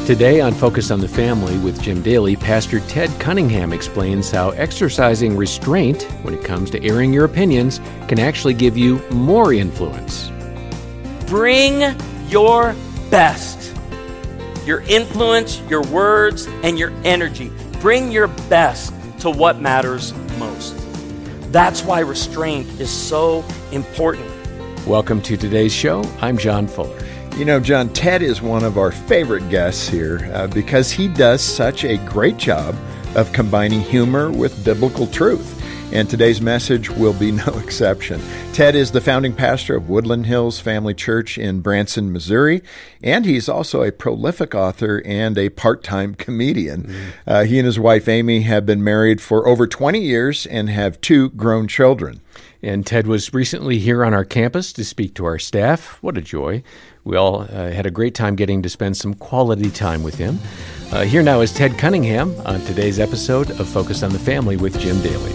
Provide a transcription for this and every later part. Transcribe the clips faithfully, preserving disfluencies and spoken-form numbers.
Today on Focus on the Family with Jim Daly, Pastor Ted Cunningham explains how exercising restraint when it comes to airing your opinions can actually give you more influence. Bring your best. Your influence, your words, and your energy. Bring your best to what matters most. That's why restraint is so important. Welcome to today's show. I'm John Fuller. You know, John, Ted is one of our favorite guests here uh, because he does such a great job of combining humor with biblical truth. And today's message will be no exception. Ted is the founding pastor of Woodland Hills Family Church in Branson, Missouri, and he's also a prolific author and a part-time comedian. Mm-hmm. Uh, he and his wife, Amy, have been married for over twenty years and have two grown children. And Ted was recently here on our campus to speak to our staff. What a joy. We all uh, had a great time getting to spend some quality time with him. Uh, here now is Ted Cunningham on today's episode of Focus on the Family with Jim Daly.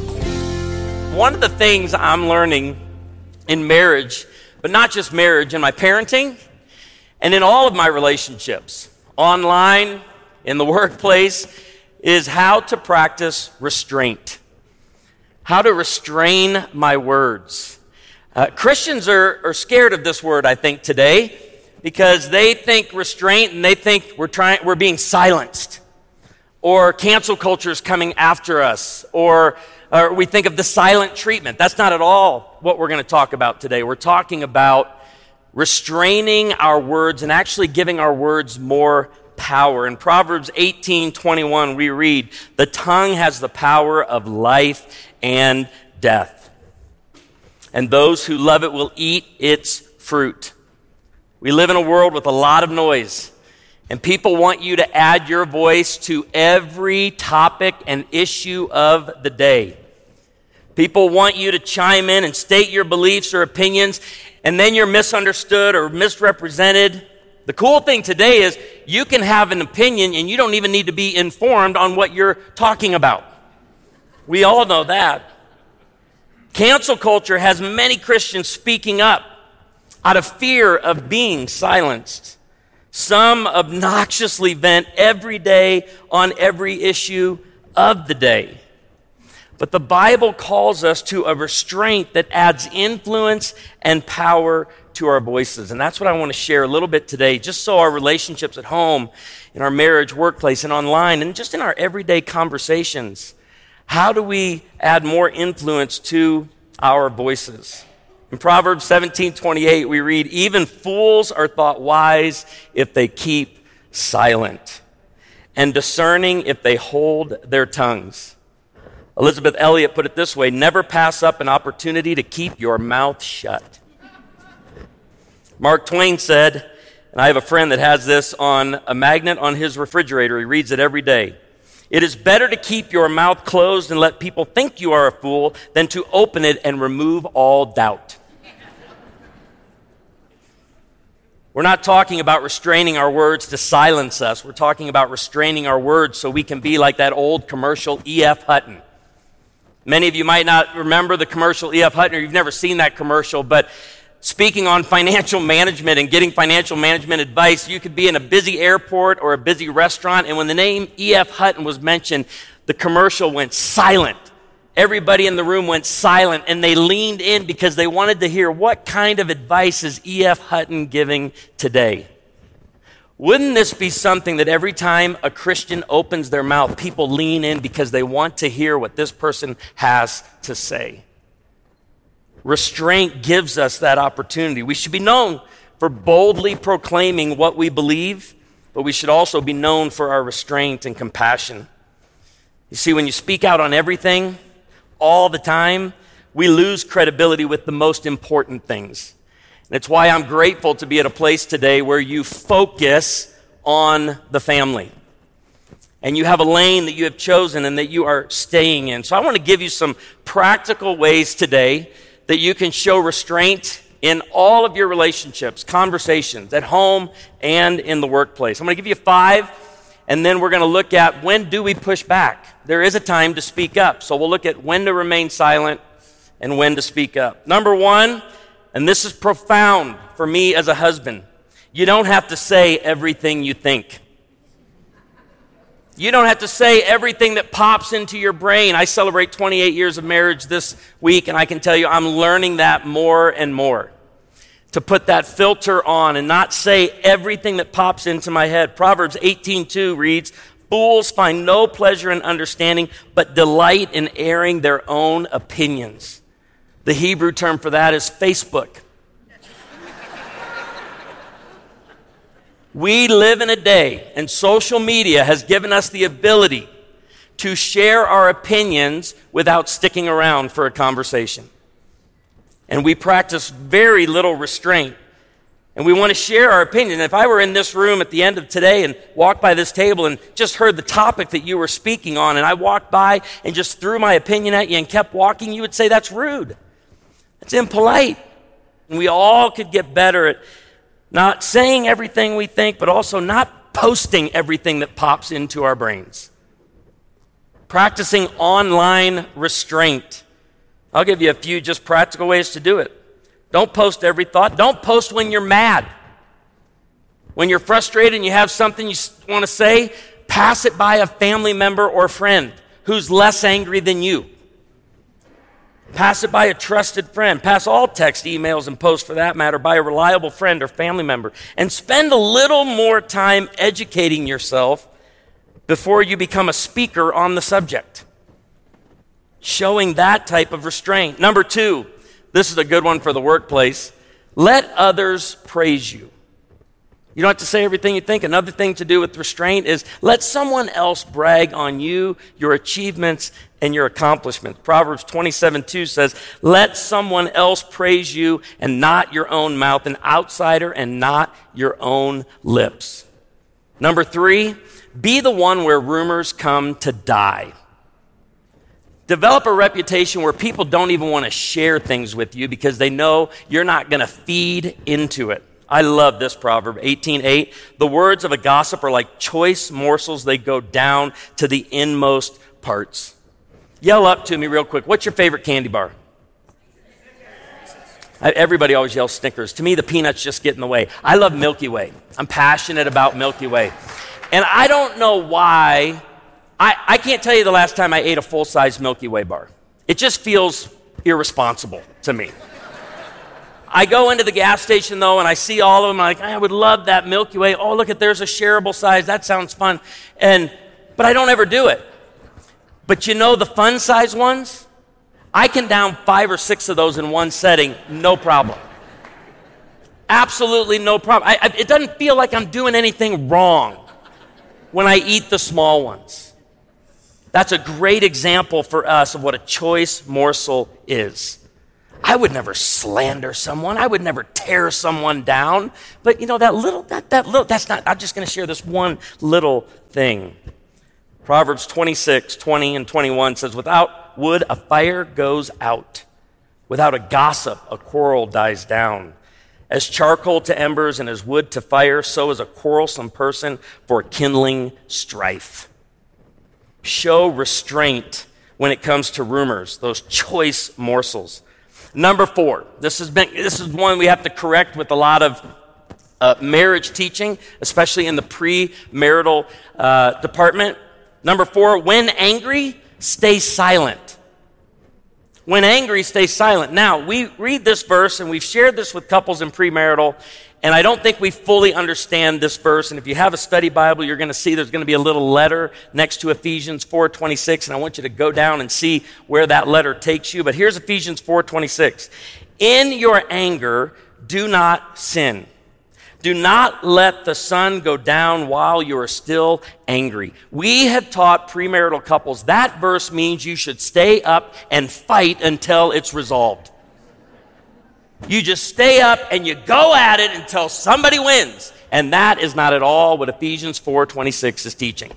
One of the things I'm learning in marriage, but not just marriage, in my parenting and in all of my relationships, online, in the workplace, is how to practice restraint. How to restrain my words. Uh, Christians are, are scared of this word, I think, today, because they think restraint and they think we're trying, we're being silenced, or cancel culture is coming after us, or, or we think of the silent treatment. That's not at all what we're going to talk about today. We're talking about restraining our words and actually giving our words more power. In Proverbs eighteen twenty-one, we read, "The tongue has the power of life and death, and those who love it will eat its fruit." We live in a world with a lot of noise, and people want you to add your voice to every topic and issue of the day. People want you to chime in and state your beliefs or opinions, and then you're misunderstood or misrepresented. The cool thing today is you can have an opinion and you don't even need to be informed on what you're talking about. We all know that. Cancel culture has many Christians speaking up out of fear of being silenced. Some obnoxiously vent every day on every issue of the day. But the Bible calls us to a restraint that adds influence and power to our voices. And that's what I want to share a little bit today, just so our relationships at home, in our marriage, workplace, and online, and just in our everyday conversations. How do we add more influence to our voices? In Proverbs seventeen twenty-eight, we read, "Even fools are thought wise if they keep silent, and discerning if they hold their tongues." Elizabeth Elliot put it this way, "Never pass up an opportunity to keep your mouth shut." Mark Twain said, and I have a friend that has this on a magnet on his refrigerator. He reads it every day. "It is better to keep your mouth closed and let people think you are a fool than to open it and remove all doubt." We're not talking about restraining our words to silence us. We're talking about restraining our words so we can be like that old commercial E F Hutton. Many of you might not remember the commercial E F Hutton, or you've never seen that commercial, but speaking on financial management and getting financial management advice, you could be in a busy airport or a busy restaurant, and when the name E F Hutton was mentioned, the commercial went silent. Everybody in the room went silent, and they leaned in because they wanted to hear, what kind of advice is E F Hutton giving today? Wouldn't this be something that every time a Christian opens their mouth, people lean in because they want to hear what this person has to say? Restraint gives us that opportunity. We should be known for boldly proclaiming what we believe, but we should also be known for our restraint and compassion. You see, when you speak out on everything, all the time, we lose credibility with the most important things. And it's why I'm grateful to be at a place today where you focus on the family. And you have a lane that you have chosen and that you are staying in. So I want to give you some practical ways today that you can show restraint in all of your relationships, conversations, at home and in the workplace. I'm going to give you five, and then we're going to look at when do we push back. There is a time to speak up. So we'll look at when to remain silent and when to speak up. Number one, and this is profound for me as a husband, you don't have to say everything you think. You don't have to say everything that pops into your brain. I celebrate twenty-eight years of marriage this week, and I can tell you I'm learning that more and more. To put that filter on and not say everything that pops into my head. Proverbs eighteen two reads, "Fools find no pleasure in understanding, but delight in airing their own opinions." The Hebrew term for that is Facebook. We live in a day, and social media has given us the ability to share our opinions without sticking around for a conversation. And we practice very little restraint. And we want to share our opinion. If I were in this room at the end of today and walked by this table and just heard the topic that you were speaking on, and I walked by and just threw my opinion at you and kept walking, you would say that's rude. That's impolite. And we all could get better at not saying everything we think, but also not posting everything that pops into our brains. Practicing online restraint. I'll give you a few just practical ways to do it. Don't post every thought. Don't post when you're mad. When you're frustrated and you have something you want to say, pass it by a family member or friend who's less angry than you. Pass it by a trusted friend. Pass all text, emails, and posts for that matter by a reliable friend or family member. And spend a little more time educating yourself before you become a speaker on the subject. Showing that type of restraint. Number two, this is a good one for the workplace. Let others praise you. You don't have to say everything you think. Another thing to do with restraint is let someone else brag on you, your achievements, and your accomplishments. Proverbs twenty-seven two says, let someone else praise you and not your own mouth, an outsider and not your own lips. Number three, be the one where rumors come to die. Develop a reputation where people don't even want to share things with you because they know you're not going to feed into it. I love this proverb, eighteen eight. The words of a gossip are like choice morsels. They go down to the inmost parts. Yell up to me real quick. What's your favorite candy bar? I, everybody always yells Snickers. To me, the peanuts just get in the way. I love Milky Way. I'm passionate about Milky Way. And I don't know why. I, I can't tell you the last time I ate a full-size Milky Way bar. It just feels irresponsible to me. I go into the gas station, though, and I see all of them. I'm like, I would love that Milky Way. Oh, look at, there's a shareable size. That sounds fun. And but I don't ever do it. But you know the fun size ones? I can down five or six of those in one setting, no problem. Absolutely no problem. I, I, it doesn't feel like I'm doing anything wrong when I eat the small ones. That's a great example for us of what a choice morsel is. I would never slander someone. I would never tear someone down. But you know, that little, that, that little, that's not, I'm just going to share this one little thing. Proverbs twenty-six, twenty and twenty-one says, without wood, a fire goes out. Without a gossip, a quarrel dies down. As charcoal to embers and as wood to fire, so is a quarrelsome person for kindling strife. Show restraint when it comes to rumors, those choice morsels. Number four, this has been this is one we have to correct with a lot of uh, marriage teaching, especially in the pre-marital uh, department. Number four, when angry, stay silent. When angry, stay silent. Now, we read this verse, and we've shared this with couples in premarital, and I don't think we fully understand this verse. And if you have a study Bible, you're going to see there's going to be a little letter next to Ephesians four twenty-six, and I want you to go down and see where that letter takes you. But here's Ephesians four twenty-six. In your anger, do not sin. Do not let the sun go down while you are still angry. We have taught premarital couples that verse means you should stay up and fight until it's resolved. You just stay up and you go at it until somebody wins. And that is not at all what Ephesians four twenty-six is teaching.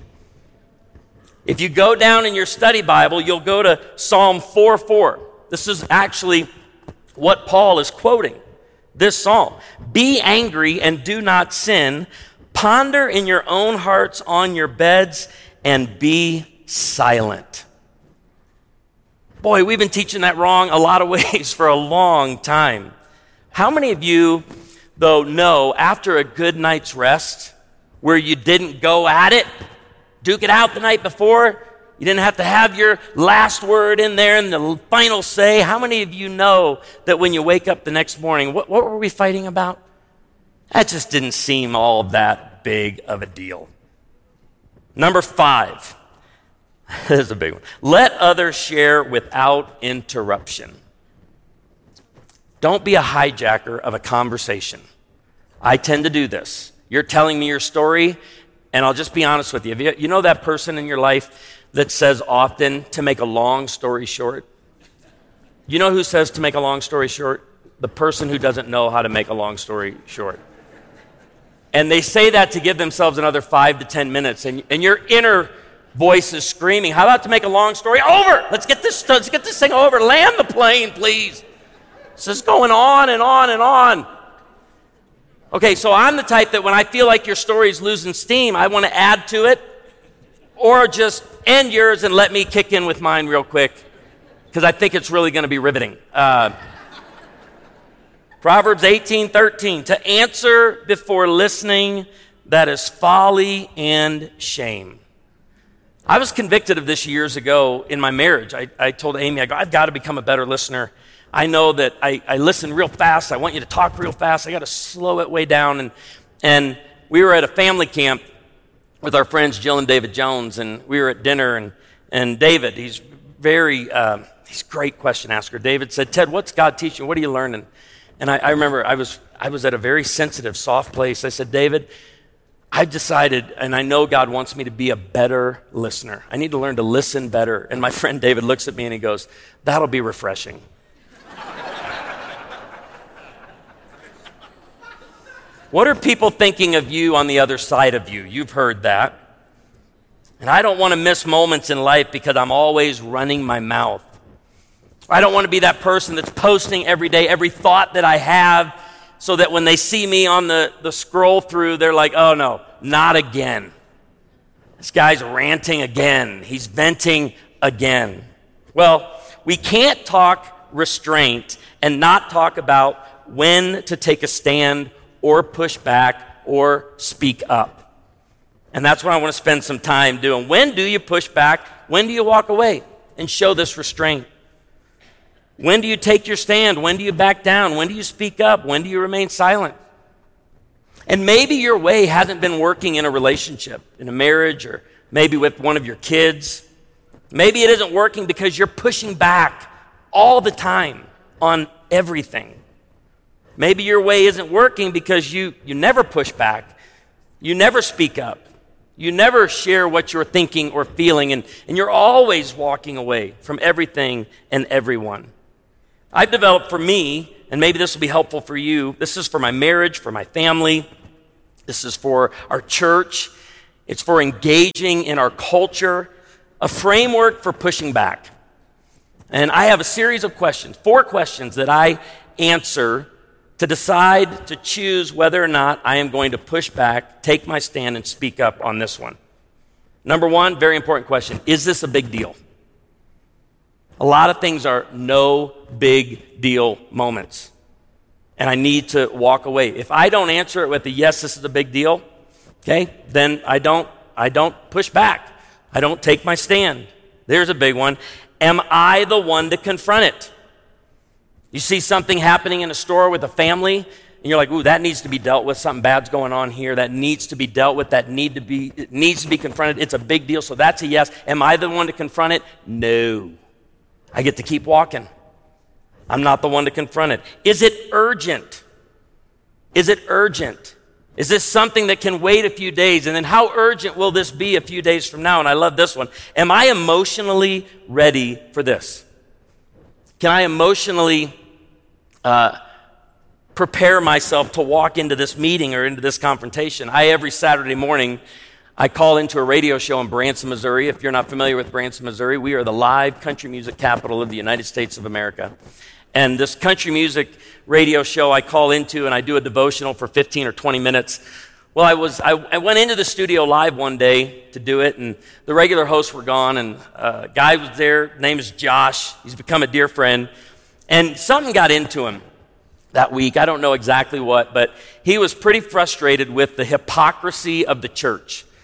If you go down in your study Bible, you'll go to Psalm four four. This is actually what Paul is quoting. This psalm. Be angry and do not sin. Ponder in your own hearts on your beds and be silent. Boy, we've been teaching that wrong a lot of ways for a long time. How many of you, though, know after a good night's rest where you didn't go at it, duke it out the night before. You didn't have to have your last word in there and the final say. How many of you know that when you wake up the next morning, what, what were we fighting about? That just didn't seem all that big of a deal. Number five. This is a big one. Let others share without interruption. Don't be a hijacker of a conversation. I tend to do this. You're telling me your story, and I'll just be honest with you. You know that person in your life that says often to make a long story short? You know who says to make a long story short? The person who doesn't know how to make a long story short. And they say that to give themselves another five to ten minutes, and, and your inner voice is screaming, how about to make a long story over? Let's get this, let's get this thing over. Land the plane, please. It's just going on and on and on. Okay, so I'm the type that when I feel like your story is losing steam, I want to add to it, or just end yours and let me kick in with mine real quick, because I think it's really going to be riveting. Uh, Proverbs eighteen thirteen, to answer before listening, that is folly and shame. I was convicted of this years ago in my marriage. I, I told Amy, I go, I've got to become a better listener. I know that I, I listen real fast. I want you to talk real fast. I got to slow it way down. And, and we were at a family camp with our friends Jill and David Jones, and we were at dinner, and, and David, he's very, uh, he's a great question asker. David said, Ted, what's God teaching? What are you learning? And I, I remember I was I was at a very sensitive, soft place. I said, David, I've decided, and I know God wants me to be a better listener. I need to learn to listen better. And my friend David looks at me and he goes, that'll be refreshing. What are people thinking of you on the other side of you? You've heard that. And I don't want to miss moments in life because I'm always running my mouth. I don't want to be that person that's posting every day, every thought that I have, so that when they see me on the, the scroll through, they're like, oh no, not again. This guy's ranting again. He's venting again. Well, we can't talk restraint and not talk about when to take a stand or push back or speak up. And that's what I want to spend some time doing. When do you push back? When do you walk away and show this restraint? When do you take your stand? When do you back down? When do you speak up? When do you remain silent? And maybe your way hasn't been working in a relationship, in a marriage, or maybe with one of your kids. Maybe it isn't working because you're pushing back all the time on everything. Maybe your way isn't working because you, you never push back. You never speak up. You never share what you're thinking or feeling, and, and you're always walking away from everything and everyone. I've developed for me, and maybe this will be helpful for you, this is for my marriage, for my family, this is for our church, it's for engaging in our culture, a framework for pushing back. And I have a series of questions, four questions that I answer to decide, to choose whether or not I am going to push back, take my stand, and speak up on this one. Number one, very important question, is this a big deal? A lot of things are no big deal moments, and I need to walk away. If I don't answer it with a yes, this is a big deal, okay, then I don't, I don't push back. I don't take my stand. There's a big one. Am I the one to confront it? You see something happening in a store with a family, and you're like, ooh, that needs to be dealt with. Something bad's going on here. That needs to be dealt with. That need to be, it needs to be confronted. It's a big deal, so that's a yes. Am I the one to confront it? No. I get to keep walking. I'm not the one to confront it. Is it urgent? Is it urgent? Is this something that can wait a few days? And then how urgent will this be a few days from now? And I love this one. Am I emotionally ready for this? Can I emotionally uh, prepare myself to walk into this meeting or into this confrontation? I, every Saturday morning, I call into a radio show in Branson, Missouri. If you're not familiar with Branson, Missouri, we are the live country music capital of the United States of America. And this country music radio show I call into, and I do a devotional for fifteen or twenty minutes. Well, I was I, I went into the studio live one day to do it, and the regular hosts were gone, and a guy was there. His name is Josh. He's become a dear friend. And something got into him that week. I don't know exactly what, but he was pretty frustrated with the hypocrisy of the church.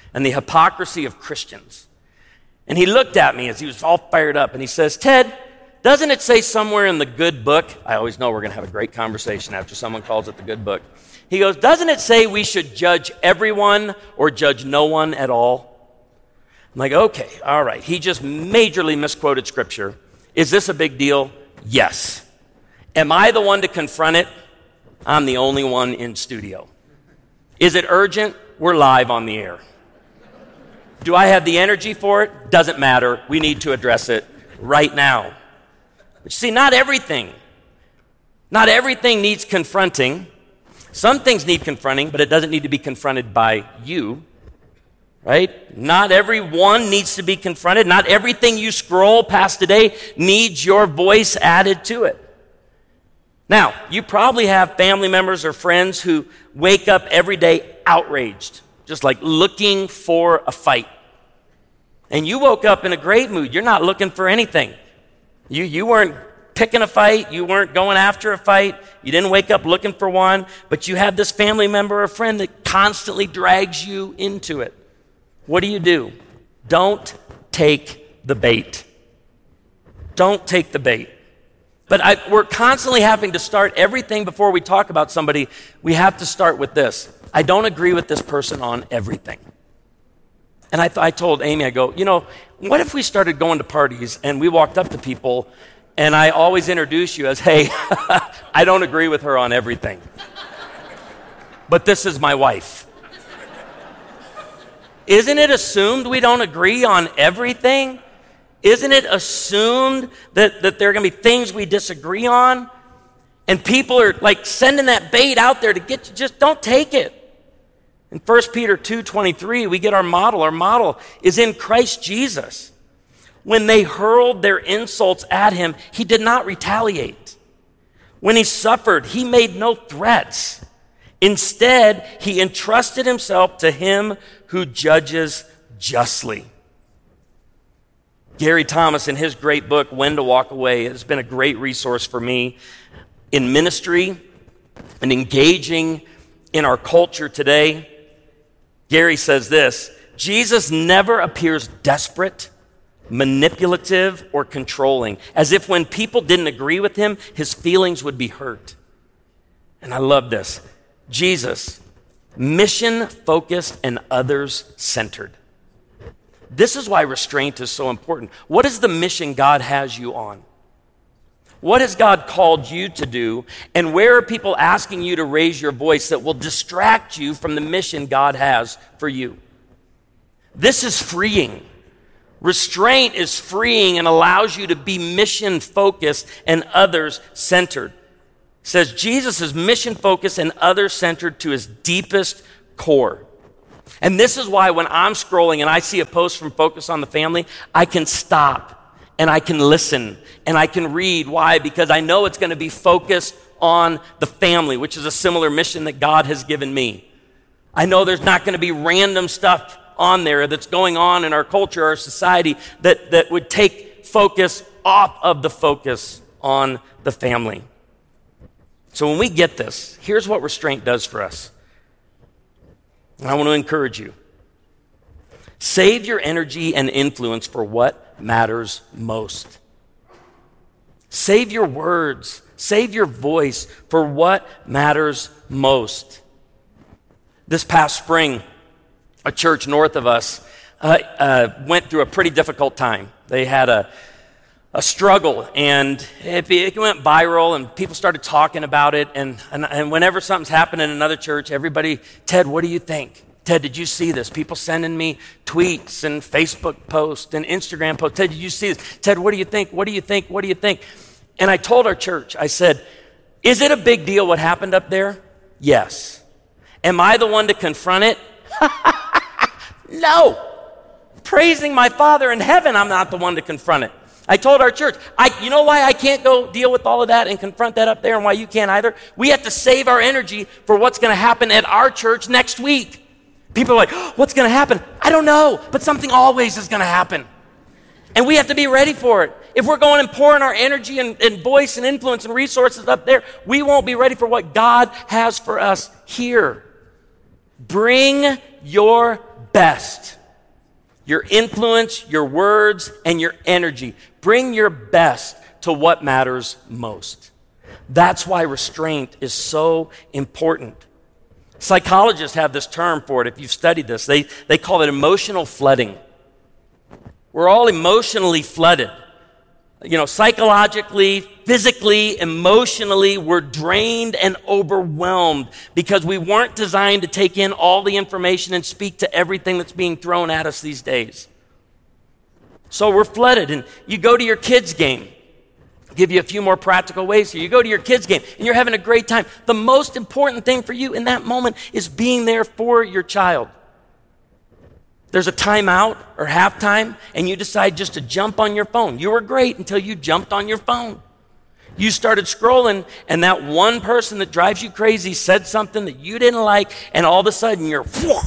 and the hypocrisy of Christians. And he looked at me as he was all fired up, and he says, Ted, doesn't it say somewhere in the good book? I always know we're going to have a great conversation after someone calls it the good book. He goes, doesn't it say we should judge everyone or judge no one at all? I'm like, okay, all right. He just majorly misquoted Scripture. Is this a big deal? Yes. Am I the one to confront it? I'm the only one in studio. Is it urgent? We're live on the air. Do I have the energy for it? Doesn't matter. We need to address it right now. But you see, not everything, not everything needs confronting. Some things need confronting, but it doesn't need to be confronted by you, right? Not everyone needs to be confronted. Not everything you scroll past today needs your voice added to it. Now, you probably have family members or friends who wake up every day outraged, just like looking for a fight. And you woke up in a great mood. You're not looking for anything. You, you weren't picking a fight. You weren't going after a fight. You didn't wake up looking for one. But you have this family member or friend that constantly drags you into it. What do you do? Don't take the bait. Don't take the bait. But I, we're constantly having to start everything before we talk about somebody. We have to start with this. I don't agree with this person on everything. And I, th- I told Amy, I go, you know, what if we started going to parties and we walked up to people and I always introduce you as, hey, I don't agree with her on everything. But this is my wife. Isn't it assumed we don't agree on everything? Isn't it assumed that, that there are going to be things we disagree on? And people are like sending that bait out there to get you, just don't take it. In First Peter two twenty-three, we get our model. Our model is in Christ Jesus. When they hurled their insults at him, he did not retaliate. When he suffered, he made no threats. Instead, he entrusted himself to him who judges justly. Gary Thomas, in his great book, When to Walk Away, has been a great resource for me in ministry and engaging in our culture today. Gary says this, Jesus never appears desperate, manipulative, or controlling, as if when people didn't agree with him, his feelings would be hurt. And I love this. Jesus, mission-focused and others-centered. This is why restraint is so important. What is the mission God has you on? What has God called you to do? And where are people asking you to raise your voice that will distract you from the mission God has for you? This is freeing. Restraint is freeing and allows you to be mission-focused and others-centered. It says Jesus is mission-focused and others-centered to his deepest core. And this is why when I'm scrolling and I see a post from Focus on the Family, I can stop and I can listen and I can read. Why? Because I know it's going to be focused on the family, which is a similar mission that God has given me. I know there's not going to be random stuff on there that's going on in our culture, our society, that, that would take focus off of the focus on the family. So when we get this, here's what restraint does for us. And I want to encourage you. Save your energy and influence for what matters most. Save your words. Save your voice for what matters most. This past spring, a church north of us uh, uh, went through a pretty difficult time. They had a, a struggle, and it, it went viral, and people started talking about it. And, and, and whenever something's happened in another church, everybody, Ted, what do you think? Ted, did you see this? People sending me tweets and Facebook posts and Instagram posts. Ted, did you see this? Ted, what do you think? What do you think? What do you think? And I told our church, I said, is it a big deal what happened up there? Yes. Am I the one to confront it? No. Praising my Father in heaven, I'm not the one to confront it. I told our church, I, you know why I can't go deal with all of that and confront that up there, and why you can't either? We have to save our energy for what's going to happen at our church next week. People are like, oh, what's going to happen? I don't know, but something always is going to happen. And we have to be ready for it. If we're going and pouring our energy and, and voice and influence and resources up there, we won't be ready for what God has for us here. Bring your best. Your influence, your words, and your energy. Bring your best to what matters most. That's why restraint is so important. Psychologists have this term for it. If you've studied this, they, they call it emotional flooding. We're all emotionally flooded. You know, psychologically, physically, emotionally, we're drained and overwhelmed because we weren't designed to take in all the information and speak to everything that's being thrown at us these days. So we're flooded, and you go to your kids' game. I'll give you a few more practical ways here. You go to your kids' game, and you're having a great time. The most important thing for you in that moment is being there for your child. There's a timeout or halftime, and you decide just to jump on your phone. You were great until you jumped on your phone. You started scrolling, and that one person that drives you crazy said something that you didn't like, and all of a sudden you're, whoa.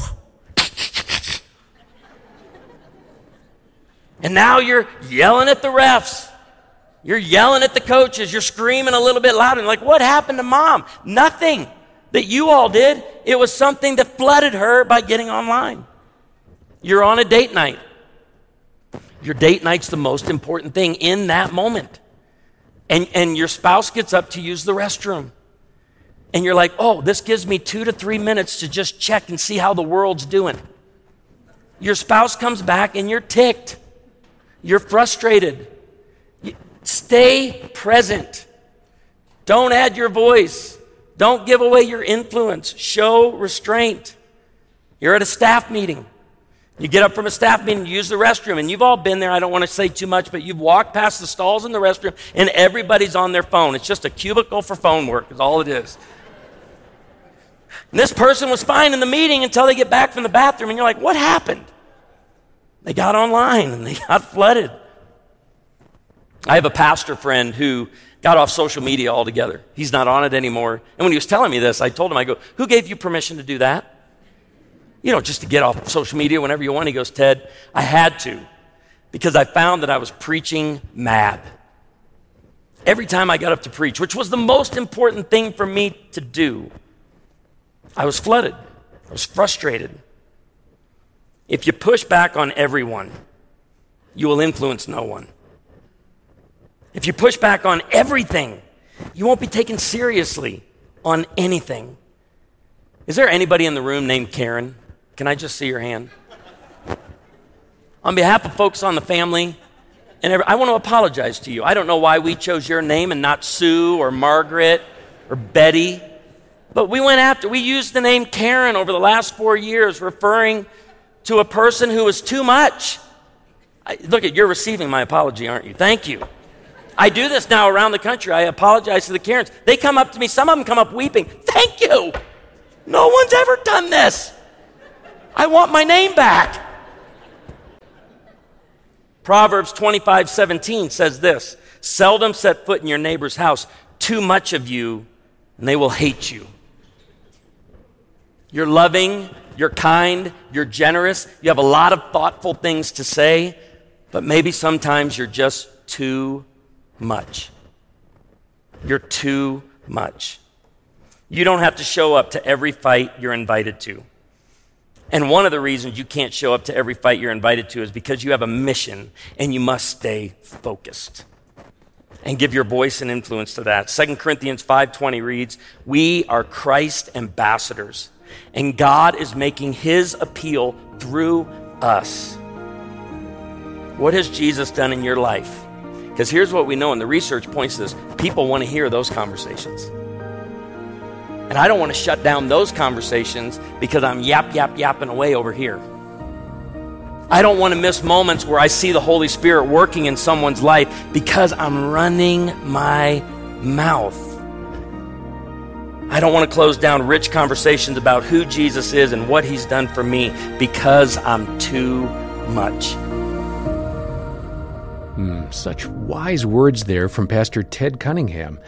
And now you're yelling at the refs. You're yelling at the coaches. You're screaming a little bit louder. Like, what happened to mom? Nothing that you all did. It was something that flooded her by getting online. You're on a date night. Your date night's the most important thing in that moment. And, and your spouse gets up to use the restroom. And you're like, oh, this gives me two to three minutes to just check and see how the world's doing. Your spouse comes back and you're ticked. You're frustrated. You, stay present. Don't add your voice. Don't give away your influence. Show restraint. You're at a staff meeting. You get up from a staff meeting, you use the restroom, and you've all been there. I don't want to say too much, but you've walked past the stalls in the restroom, and everybody's on their phone. It's just a cubicle for phone work is all it is. And this person was fine in the meeting until they get back from the bathroom, and you're like, what happened? They got online, and they got flooded. I have a pastor friend who got off social media altogether. He's not on it anymore. And when he was telling me this, I told him, I go, who gave you permission to do that? You know, just to get off social media whenever you want. He goes, Ted, I had to because I found that I was preaching mad. Every time I got up to preach, which was the most important thing for me to do, I was flooded. I was frustrated. If you push back on everyone, you will influence no one. If you push back on everything, you won't be taken seriously on anything. Is there anybody in the room named Karen? Can I just see your hand? On behalf of folks on the family, and every, I want to apologize to you. I don't know why we chose your name and not Sue or Margaret or Betty, but we went after, we used the name Karen over the last four years, referring to a person who was too much. I, look, at you're receiving my apology, aren't you? Thank you. I do this now around the country. I apologize to the Karens. They come up to me, some of them come up weeping. Thank you. No one's ever done this. I want my name back. Proverbs twenty-five seventeen says this, seldom set foot in your neighbor's house, too much of you, and they will hate you. You're loving, you're kind, you're generous, you have a lot of thoughtful things to say, but maybe sometimes you're just too much. You're too much. You don't have to show up to every fight you're invited to. And one of the reasons you can't show up to every fight you're invited to is because you have a mission and you must stay focused and give your voice and influence to that. Second Corinthians five twenty reads, we are Christ ambassadors and God is making his appeal through us. What has Jesus done in your life? Because here's what we know, and the research points to this. People want to hear those conversations. And I don't want to shut down those conversations because I'm yap, yap, yapping away over here. I don't want to miss moments where I see the Holy Spirit working in someone's life because I'm running my mouth. I don't want to close down rich conversations about who Jesus is and what he's done for me because I'm too much. Mm, such wise words there from Pastor Ted Cunningham.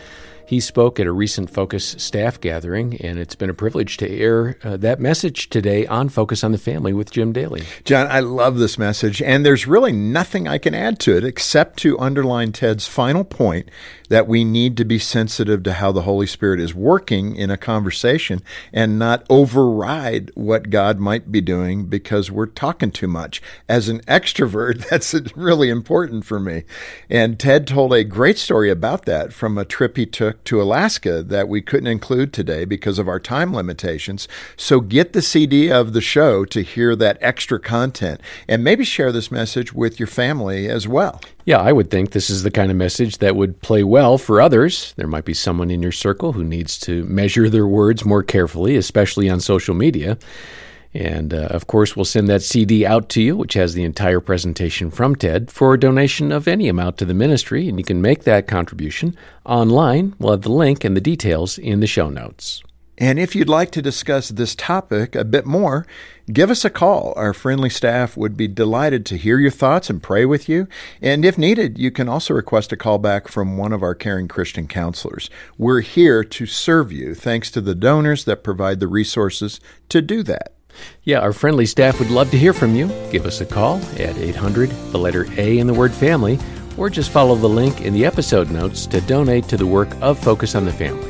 He spoke at a recent Focus staff gathering, and it's been a privilege to air uh, that message today on Focus on the Family with Jim Daly. John, I love this message, and there's really nothing I can add to it except to underline Ted's final point that we need to be sensitive to how the Holy Spirit is working in a conversation and not override what God might be doing because we're talking too much. As an extrovert, that's really important for me. And Ted told a great story about that from a trip he took to Alaska that we couldn't include today because of our time limitations. So get the C D of the show to hear that extra content and maybe share this message with your family as well. Yeah, I would think this is the kind of message that would play well for others. There might be someone in your circle who needs to measure their words more carefully, especially on social media. And, uh, of course, we'll send that C D out to you, which has the entire presentation from Ted, for a donation of any amount to the ministry, and you can make that contribution online. We'll have the link and the details in the show notes. And if you'd like to discuss this topic a bit more, give us a call. Our friendly staff would be delighted to hear your thoughts and pray with you. And if needed, you can also request a call back from one of our caring Christian counselors. We're here to serve you, thanks to the donors that provide the resources to do that. Yeah, our friendly staff would love to hear from you. Give us a call at eight hundred, the letter A in the word family, or just follow the link in the episode notes to donate to the work of Focus on the Family.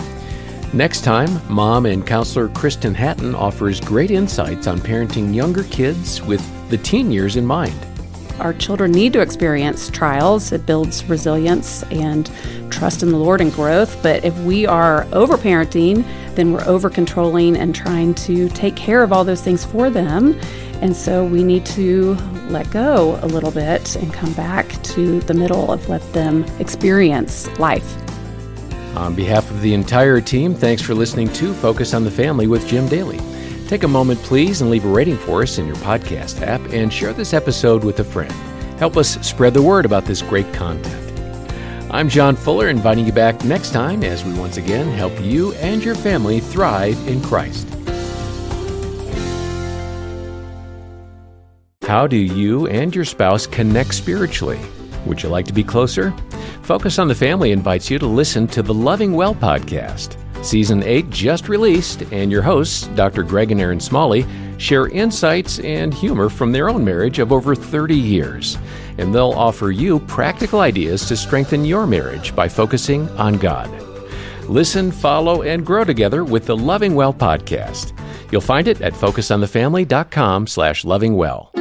Next time, mom and counselor Kristen Hatton offers great insights on parenting younger kids with the teen years in mind. Our children need to experience trials. It builds resilience and trust in the Lord and growth. But if we are over-parenting, then we're over-controlling and trying to take care of all those things for them. And so we need to let go a little bit and come back to the middle of let them experience life. On behalf of the entire team, thanks for listening to Focus on the Family with Jim Daly. Take a moment, please, and leave a rating for us in your podcast app and share this episode with a friend. Help us spread the word about this great content. I'm John Fuller, inviting you back next time as we once again help you and your family thrive in Christ. How do you and your spouse connect spiritually? Would you like to be closer? Focus on the Family invites you to listen to the Loving Well podcast. Season eight just released, and your hosts, Doctor Greg and Erin Smalley, share insights and humor from their own marriage of over thirty years. And they'll offer you practical ideas to strengthen your marriage by focusing on God. Listen, follow, and grow together with the Loving Well podcast. You'll find it at focus on the family dot com slash loving well.